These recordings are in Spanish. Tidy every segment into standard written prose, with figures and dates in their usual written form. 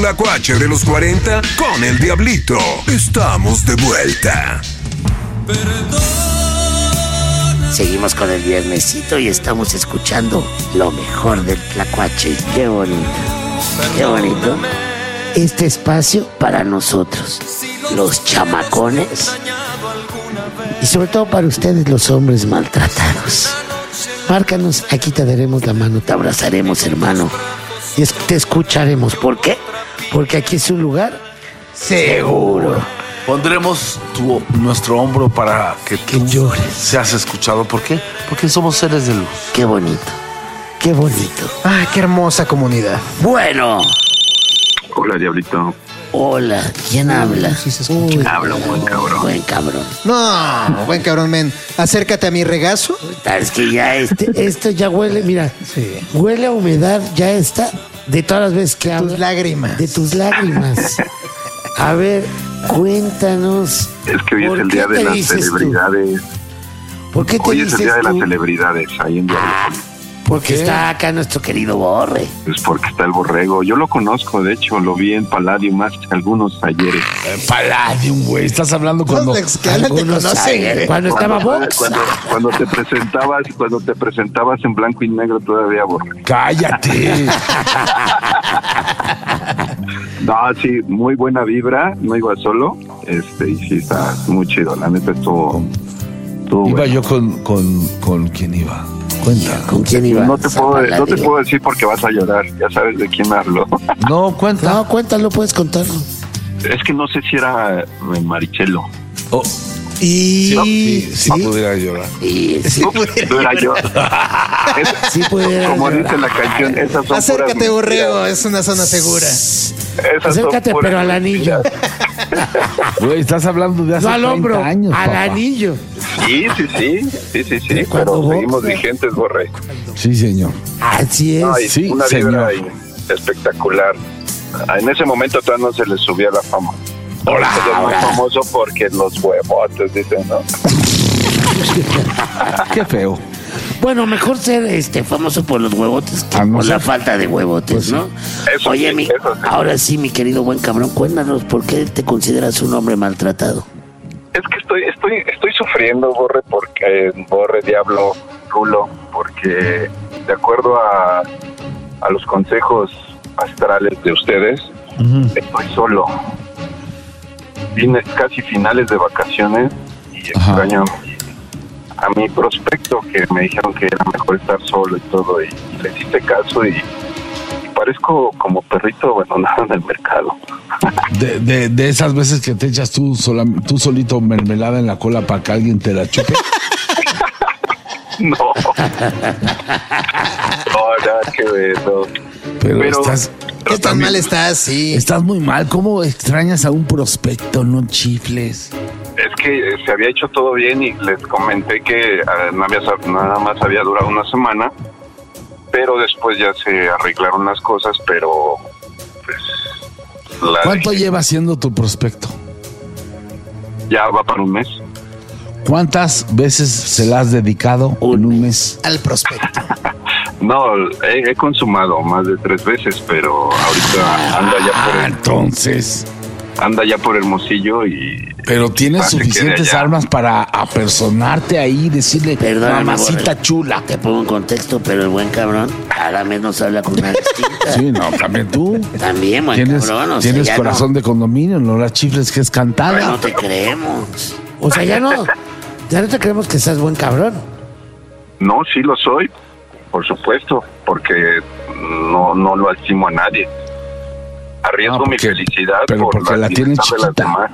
La Cuache de los 40 con el Diablito. Estamos de vuelta. Seguimos con el viernesito y estamos escuchando lo mejor del Tlacuache. Qué bonito, qué bonito. Este espacio para nosotros, los chamacones, y sobre todo para ustedes, los hombres maltratados. Márcanos, aquí te daremos la mano, te abrazaremos, hermano, y te escucharemos. ¿Por qué? Porque aquí es un lugar seguro. Pondremos nuestro hombro para que tú llores, seas escuchado. ¿Por qué? Porque somos seres de luz. Qué bonito, qué bonito. Ah, qué hermosa comunidad. Bueno. Hola, Diablito. Hola, ¿quién habla? Sí se escucha. Habla un buen cabrón. Buen cabrón. No, buen cabrón, men. Acércate a mi regazo. Es que ya esto ya huele, mira. Sí. Huele a humedad, ya está. De todas las veces que hablas. Tus lágrimas. De tus lágrimas. A ver, cuéntanos. Es que hoy es el día de las celebridades. ¿Por qué te Hoy es el día de las tú? celebridades ahí en Diablito. Porque está acá nuestro querido Borre. Pues porque está el borrego. Yo lo conozco, de hecho, lo vi en Palladium más algunos ayeres. Palladium, güey. Estás hablando cuando... Los que hablan te conocen, güey. Cuando estaba Vox. Cuando te presentabas en blanco y negro todavía, Borre. ¡Cállate! No, sí, muy buena vibra. No iba solo. Y sí está muy chido. La neta estuvo Iba bueno. yo con ¿quién iba? Cuenta. ¿Con quién iba? No te puedo decir porque vas a llorar. Ya sabes de quién hablo. No, cuenta. No, cuéntalo, puedes contarlo. Es que no sé si era Marichelo. Oh, sí, pudiera llorar. Sí, No era yo. sí pudiera Como llorar. dice la canción, esas son Acércate, puras borrego, mentiras. es una zona segura. Esas son Acércate, puras pero al anillo. Güey, estás hablando de hace No al 30 hombro, años, al papá. anillo. Sí. Cuando Pero seguimos boxea. vigentes, Borre. Sí, señor. Así es. Ay, Sí, una señor. vibra ahí espectacular. En ese momento todavía no se le subía la fama. Hola, Es hola. más famoso porque los huevotes, dicen, ¿no? Qué feo. Bueno, mejor ser famoso por los huevotes que Ah, no por sé. la falta de huevotes, Pues sí. ¿no? Eso Oye, sí, eso sí. ahora sí, mi querido buen cabrón, cuéntanos por qué te consideras un hombre maltratado. Es que estoy sufriendo, Borre, Diablo, Rulo, porque de acuerdo a los consejos astrales de ustedes, estoy solo. Vine casi finales de vacaciones y extraño a mi prospecto, que me dijeron que era mejor estar solo y todo, y les hice caso y parezco como perrito abandonado en el mercado. De esas veces que te echas tú solito mermelada en la cola para que alguien te la chupe. No. Nada que ver, no. Pero estás ¿Qué tan mal estás? Sí. Estás muy mal. ¿Cómo extrañas a un prospecto? No chifles. Es que se había hecho todo bien y les comenté que nada más había durado una semana, pero después ya se arreglaron las cosas, pero pues... ¿Cuánto lleva siendo tu prospecto? Ya va para un mes. ¿Cuántas veces se la has dedicado en un mes? Al prospecto. No, he consumado más de 3 veces, pero ahorita anda ya por Hermosillo y... Pero tienes se quede suficientes allá. armas para apersonarte ahí y decirle, Perdóname, mamacita Borre. chula. Te pongo en contexto, pero el buen cabrón cada vez nos habla con una distinta. Sí, no, también tú. También, buen Tienes, cabrón. O sea, tienes ya corazón de condominio, no la chifles que es cantada. no te creemos. O sea, ya no te creemos que seas buen cabrón. No, sí lo soy, por supuesto, porque no lo estimo a nadie. Arriesgo mi felicidad pero por porque la tienes libertad de las chiquita. demás.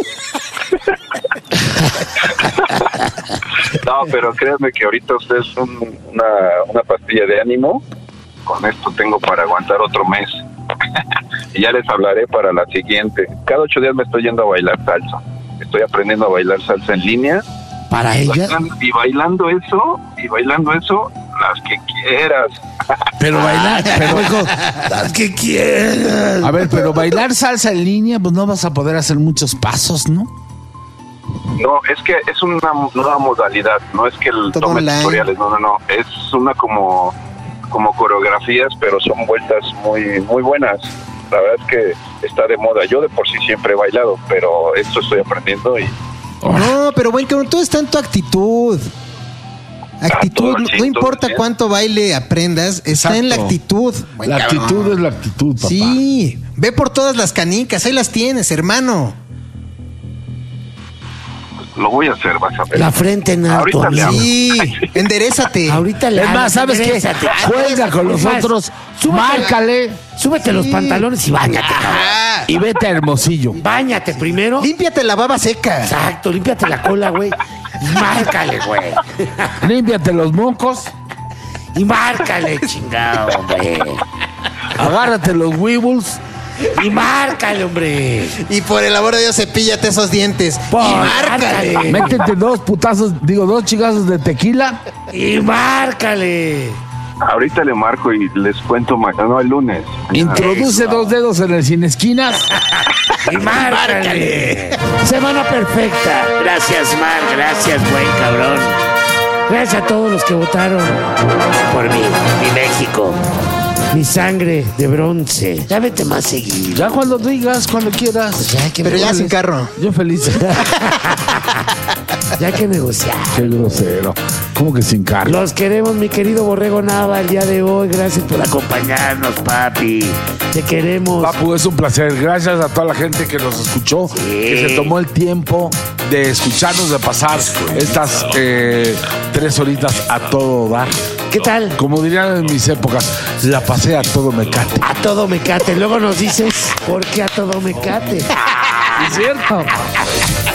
No, pero créanme que ahorita ustedes son una pastilla de ánimo. Con esto tengo para aguantar otro mes. Y ya les hablaré para la siguiente. Cada 8 días me estoy yendo a bailar salsa. Estoy aprendiendo a bailar salsa en línea. Para ella. Y bailando eso, las que quieras. Pero bailar, Las que quieras. a ver, pero bailar salsa en línea, pues no vas a poder hacer muchos pasos, ¿no? No, es que es una nueva modalidad. No es que Todo tome online. tutoriales, no. Es una como coreografías, pero son vueltas muy, muy buenas. La verdad es que está de moda. Yo de por sí siempre he bailado, pero esto estoy aprendiendo y... No, pero buen cabrón, todo está en tu actitud. Actitud, todo, sí, no importa todo, ¿sí? cuánto baile aprendas, está en la Exacto. actitud. Buen La cabrón. actitud es la actitud, papá. Sí, ve por todas las canicas, ahí las tienes, hermano. Lo voy a hacer, vas a ver. La frente en alto, Ahorita le amigo. hablo. Sí, enderezate. Ahorita le Es más, hablas, ¿sabes qué? enderezate. Juega con Es más, nosotros, súbete márcale Súbete los pantalones y bañate, cabrón. y vete a Hermosillo. Báñate primero. Límpiate la baba seca. Exacto, límpiate la cola, güey. Y márcale, güey. Límpiate los mocos, Y márcale, chingado, hombre. agárrate los weebles. Y márcale, hombre. Y por el amor de Dios, cepíllate esos dientes. Y márcale. Métete dos chingazos de tequila. Y márcale. Ahorita le marco y les cuento mañana, el lunes. Introduce dos dedos en el sin esquinas. Y márcale. Semana perfecta. Gracias, Mar. Gracias, buen cabrón. Gracias a todos los que votaron por mí, mi México. Mi sangre de bronce. Ya vete más seguido. Ya cuando digas, cuando quieras. Ya hay que Pero ya negociar. sin carro. Yo feliz. Ya hay que negociar. Qué grosero. ¿Cómo que sin carro? Los queremos, mi querido Borrego Nava, el día de hoy. Gracias por acompañarnos, papi. Te queremos. Papu, es un placer. Gracias a toda la gente que nos escuchó, que se tomó el tiempo de escucharnos, de pasar estas 3 horitas a todo dar. ¿Qué tal? Como dirían en mis épocas, la pasé a todo mecate. A todo mecate. Luego nos dices, ¿por qué a todo mecate? ¿Es cierto?